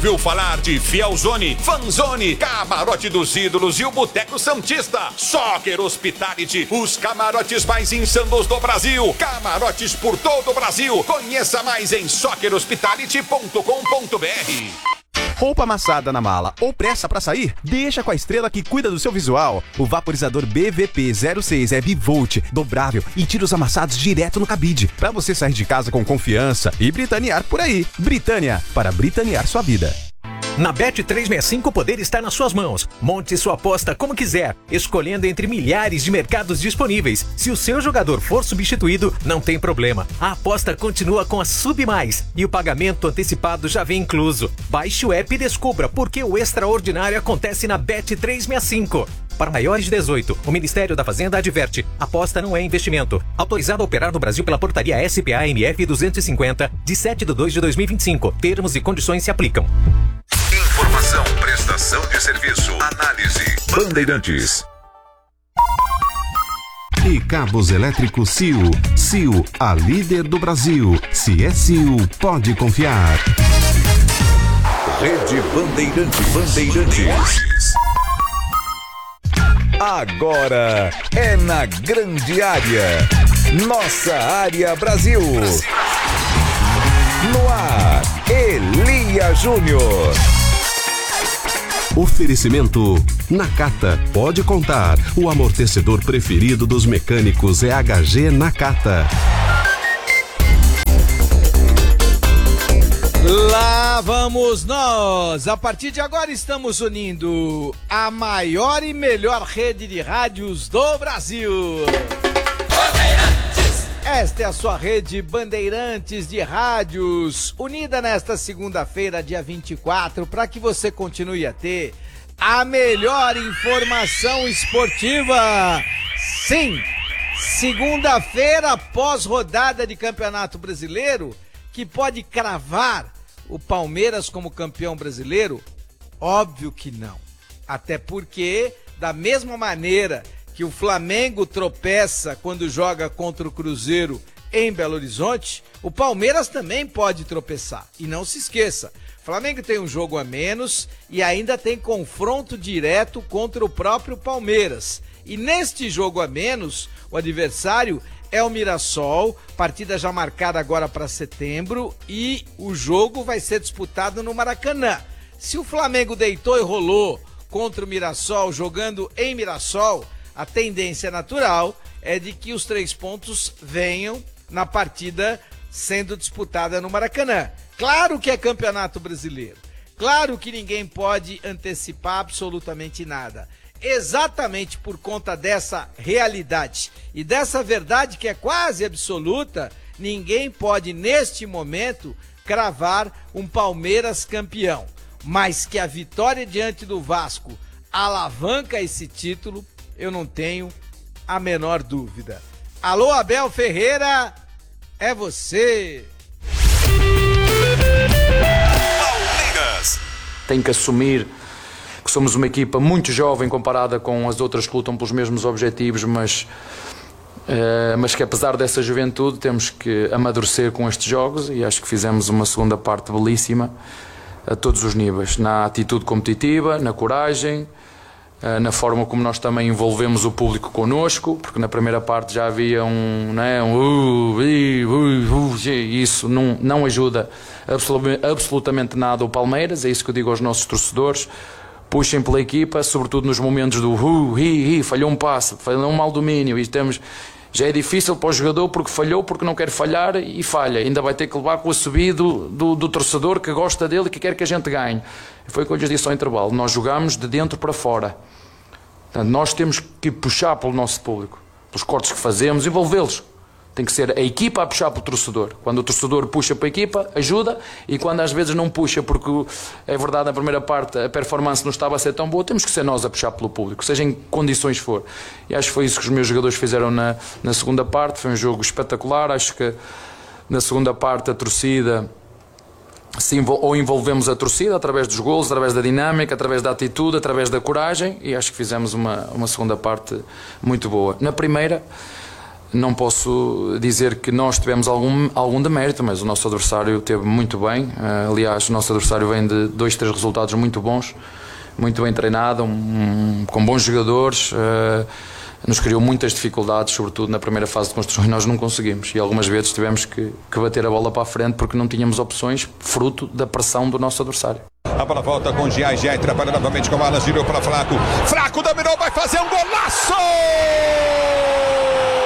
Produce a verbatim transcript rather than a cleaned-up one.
ouviu falar de Fielzone, Fanzone, Camarote dos Ídolos e o Boteco Santista? Soccer Hospitality, os camarotes mais insanos do Brasil. Camarotes por todo o Brasil. Conheça mais em soccer hospitality ponto com ponto br. Roupa amassada na mala ou pressa pra sair? Deixa com a Estrela que cuida do seu visual. O vaporizador B V P zero seis é bivolt, dobrável e tira os amassados direto no cabide, pra você sair de casa com confiança e britanear por aí. Britânia, para britanear sua vida. Na Bet trezentos e sessenta e cinco o poder está nas suas mãos. Monte sua aposta como quiser, escolhendo entre milhares de mercados disponíveis. Se o seu jogador for substituído, não tem problema. A aposta continua com a Sub Mais e o pagamento antecipado já vem incluso. Baixe o app e descubra por que o extraordinário acontece na Bet trezentos e sessenta e cinco. Para maiores de dezoito, o Ministério da Fazenda adverte: aposta não é investimento. Autorizado a operar no Brasil pela portaria S P A M F duzentos e cinquenta, de sete de dois de dois mil e vinte e cinco. Termos e condições se aplicam. Informação, prestação de serviço, análise. Bandeirantes. E cabos elétricos C I U. C I U, a líder do Brasil. Se é C I U, pode confiar. Rede Bandeirantes. Bandeirantes. Agora é na grande área. Nossa área Brasil. No ar, Elia Júnior. Oferecimento Nakata. Pode contar. O amortecedor preferido dos mecânicos é H G Nakata. Lá vamos nós! A partir de agora estamos unindo a maior e melhor rede de rádios do Brasil. Esta é a sua rede Bandeirantes de rádios, unida nesta segunda-feira, dia vinte e quatro, para que você continue a ter a melhor informação esportiva. Sim, segunda-feira, pós-rodada de Campeonato Brasileiro, que pode cravar o Palmeiras como campeão brasileiro? Óbvio que não. Até porque, da mesma maneira que o Flamengo tropeça quando joga contra o Cruzeiro em Belo Horizonte, o Palmeiras também pode tropeçar. E não se esqueça, o Flamengo tem um jogo a menos e ainda tem confronto direto contra o próprio Palmeiras. E neste jogo a menos, o adversário é o Mirassol, partida já marcada agora para setembro, e o jogo vai ser disputado no Maracanã. Se o Flamengo deitou e rolou contra o Mirassol, jogando em Mirassol, a tendência natural é de que os três pontos venham na partida sendo disputada no Maracanã. Claro que é Campeonato Brasileiro, claro que ninguém pode antecipar absolutamente nada. Exatamente por conta dessa realidade e dessa verdade que é quase absoluta, ninguém pode neste momento cravar um Palmeiras campeão. Mas que a vitória diante do Vasco alavanca esse título, eu não tenho a menor dúvida. Alô, Abel Ferreira, é você! Palmeiras. Tem que assumir que somos uma equipa muito jovem comparada com as outras que lutam pelos mesmos objetivos, mas, uh, mas que apesar dessa juventude temos que amadurecer com estes jogos, e acho que fizemos uma segunda parte belíssima a todos os níveis, na atitude competitiva, na coragem, uh, na forma como nós também envolvemos o público connosco, porque na primeira parte já havia um, né, um uh, uh, uh, uh, isso não, não ajuda absolutamente, absolutamente nada o Palmeiras. É isso que eu digo aos nossos torcedores: puxem pela equipa, sobretudo nos momentos do uh, hi, hi, falhou um passe, falhou um mau domínio, e temos, já é difícil para o jogador porque falhou, porque não quer falhar e falha, ainda vai ter que levar com o subido do, do torcedor que gosta dele e que quer que a gente ganhe. Foi o que eu lhes disse ao intervalo: nós jogamos de dentro para fora. Portanto, nós temos que puxar pelo nosso público, pelos cortes que fazemos, envolvê-los. Tem que ser a equipa a puxar pelo torcedor. Quando o torcedor puxa para a equipa, ajuda, e quando às vezes não puxa, porque é verdade, na primeira parte a performance não estava a ser tão boa, temos que ser nós a puxar pelo público, seja em condições for. E acho que foi isso que os meus jogadores fizeram na, na segunda parte. Foi um jogo espetacular. Acho que na segunda parte a torcida, se envol- ou envolvemos a torcida através dos golos, através da dinâmica, através da atitude, através da coragem, e acho que fizemos uma, uma segunda parte muito boa. Na primeira, não posso dizer que nós tivemos algum, algum demérito, mas o nosso adversário teve muito bem. Uh, aliás, o nosso adversário vem de dois, três resultados muito bons, muito bem treinado, um, com bons jogadores. Uh, nos criou muitas dificuldades, sobretudo na primeira fase de construção, e nós não conseguimos. E algumas vezes tivemos que, que bater a bola para a frente porque não tínhamos opções, fruto da pressão do nosso adversário. A bola volta com o Giai, Giai trabalha novamente com a Alas, girou para Flaco. Flaco dominou, vai fazer um golaço!